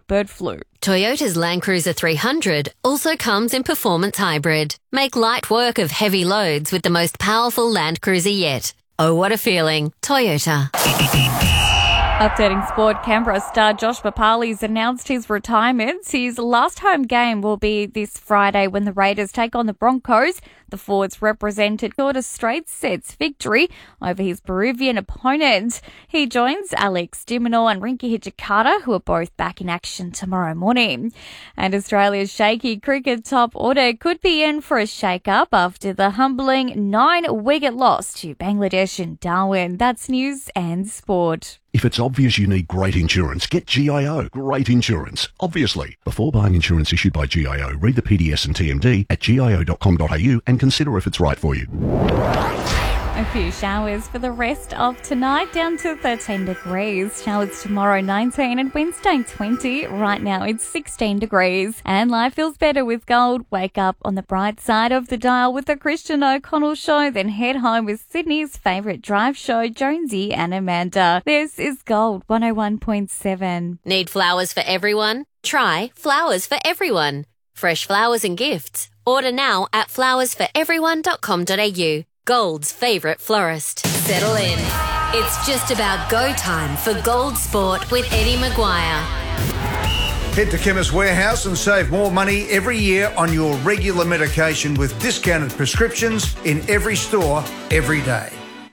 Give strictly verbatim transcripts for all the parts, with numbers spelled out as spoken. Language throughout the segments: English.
about bird flu. Toyota's Land Cruiser three hundred also comes in Performance Hybrid. Make light work of heavy loads with the most powerful Land Cruiser yet. Oh, what a feeling. Toyota. Updating sport, Canberra star Josh Papali's announced his retirement. His last home game will be this Friday when the Raiders take on the Broncos. The forwards represented a straight sets victory over his Peruvian opponent. He joins Alex Diminor and Rinky Hijikata, who are both back in action tomorrow morning. And Australia's shaky cricket top order could be in for a shake-up after the humbling nine-wicket loss to Bangladesh in Darwin. That's news and sport. If it's obvious you need great insurance, get G I O. Great insurance. Obviously. Before buying insurance issued by G I O, read the P D S and T M D at G I O dot com dot A U and consider if it's right for you. A few showers for the rest of tonight, down to thirteen degrees. Showers tomorrow, nineteen, and Wednesday, twenty. Right now, it's sixteen degrees. And life feels better with gold. Wake up on the bright side of the dial with the Christian O'Connell Show, then head home with Sydney's favourite drive show, Jonesy and Amanda. This is Gold one oh one point seven. Need flowers for everyone? Try Flowers for Everyone. Fresh flowers and gifts. Order now at flowers for everyone dot com dot A U. Gold's favourite florist. Settle in. It's just about go time for Gold Sport with Eddie Maguire. Head to Chemist Warehouse and save more money every year on your regular medication with discounted prescriptions in every store, every day.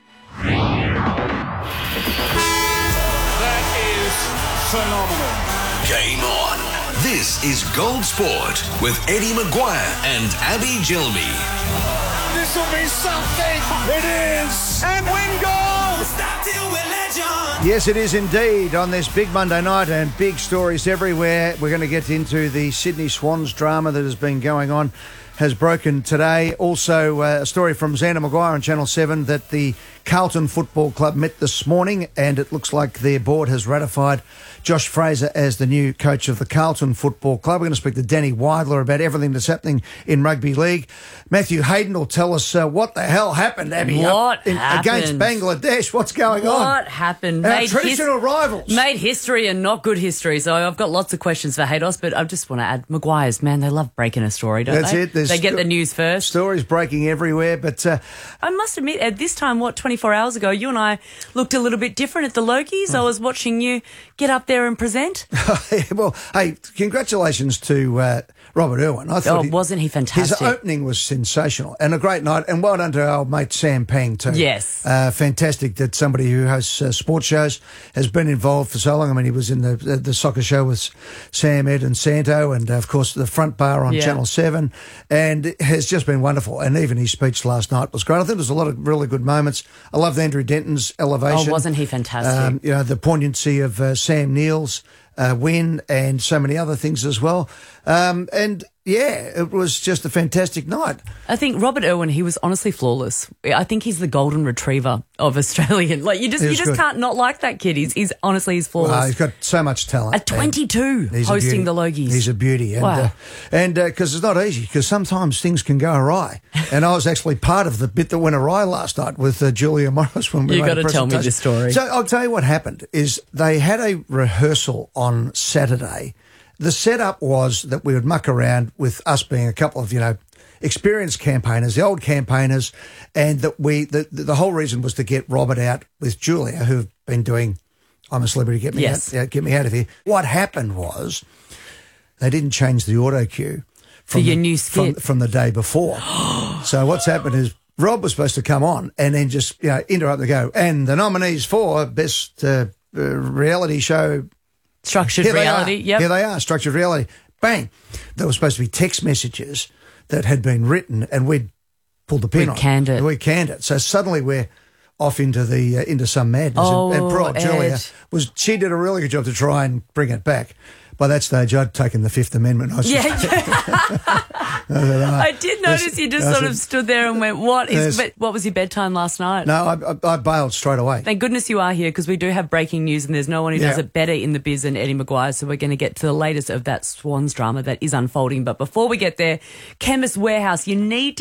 That is phenomenal. Game on. This is Gold Sport with Eddie Maguire and Abby Gilby. This will be something. It is. And win goal. Yes, it is indeed on this big Monday night and big stories everywhere. We're going to get into the Sydney Swans drama that has been going on, has broken today. Also, uh, a story from Xander Maguire on Channel seven that the Carlton Football Club met this morning and it looks like their board has ratified Josh Fraser as the new coach of the Carlton Football Club. We're going to speak to Danny Weidler about everything that's happening in rugby league. Matthew Hayden will tell us uh, what the hell happened, Abby. What in, happened? Against Bangladesh. What's going what on? What happened? Our made traditional his- rivals. Made history and not good history. So I've got lots of questions for Haydos, but I just want to add, Maguire's, man, they love breaking a story, don't That's they? it. There's they get sto- the news first. Stories breaking everywhere, but... Uh, I must admit, at this time, what, twenty-four hours ago, you and I looked a little bit different at the Lokies. Mm. I was watching you get up there and present. Well, hey, congratulations to uh, Robert Irwin. I thought oh, he, wasn't he fantastic? His opening was sensational and a great night. And well done to our mate Sam Pang too. Yes. Uh, fantastic that somebody who hosts uh, sports shows has been involved for so long. I mean, he was in the the, the soccer show with Sam, Ed and Santo and, uh, of course, the Front Bar on yeah. Channel seven. And it has just been wonderful. And even his speech last night was great. I think there was a lot of really good moments. I loved Andrew Denton's elevation. Oh, wasn't he fantastic? Um, you know, the poignancy of uh, Sam Neill's Uh, win and so many other things as well. Um, and yeah, it was just a fantastic night. I think Robert Irwin, he was honestly flawless. I think he's the golden retriever of Australian. Like you just, you just good. can't not like that kid. He's, he's honestly, he's flawless. Well, he's got so much talent. At twenty-two, he's hosting the Logies. He's a beauty. And, wow. uh, and because uh, it's not easy, because sometimes things can go awry. And I was actually part of the bit that went awry last night with uh, Julia Morris when we You made got a to tell me presentation. this story. So I'll tell you what happened is they had a rehearsal on Saturday. The setup was that we would muck around with us being a couple of, you know, experienced campaigners, the old campaigners, and that we, the, the whole reason was to get Robert out with Julia, who've been doing I'm a Celebrity, Get Me, yes. out, get me out of here. What happened was they didn't change the auto cue for your the, new skit from, from the day before. So what's happened is Rob was supposed to come on and then just, you know, interrupt and go, and the nominees for Best uh, uh, Reality Show... Structured Here reality, they are. yep. Here they are, structured reality. Bang. There were supposed to be text messages that had been written and we'd pulled the pin We'd on. canned it. We canned it. So suddenly we're off into the uh, into some madness. Oh, and, and poor old Julia Ed. was she did a really good job to try and bring it back. By that stage, I'd taken the Fifth Amendment. I was Yeah, just, yeah. I, said, oh, I did notice you just I sort said, of stood there and went, what is, There's- but what was your bedtime last night? No, I, I, I bailed straight away. Thank goodness you are here because we do have breaking news and there's no one who does Yeah. it better in the biz than Eddie Maguire. So we're going to get to the latest of that Swans drama that is unfolding. But before we get there, Chemist Warehouse, you need to